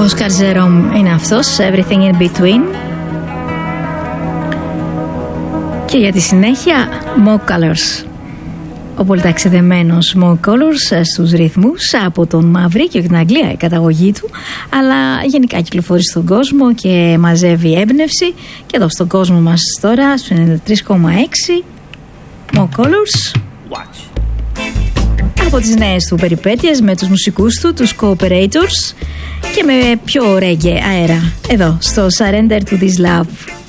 Όσκαρ Ζερόμ είναι αυτός, Everything in Between. Και για τη συνέχεια, Mo Colors. Ο πολύ ταξιδεμένος Mo Colors στους ρυθμούς από τον Μαυρίκιο και την Αγγλία, η καταγωγή του, αλλά γενικά κυκλοφορεί στον κόσμο και μαζεύει έμπνευση. Και εδώ στον κόσμο μας τώρα, στο 93,6, Mo Colors. Από τις νέες του περιπέτειες με τους μουσικούς του, τους Cooperators, και με πιο reggae αέρα, εδώ στο Surrender to This Love.